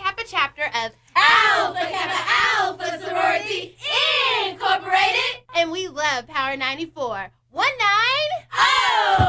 Kappa chapter of Alpha Kappa Alpha Sorority Incorporated. And we love Power 94. 1-9.